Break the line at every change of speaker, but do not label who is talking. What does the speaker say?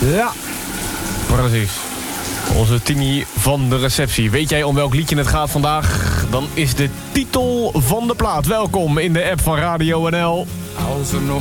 Ja.
Precies. Onze Tini van de receptie. Weet jij om welk liedje het gaat vandaag? Dan is de titel van de plaat. Welkom in de app van Radio NL.
Als er nog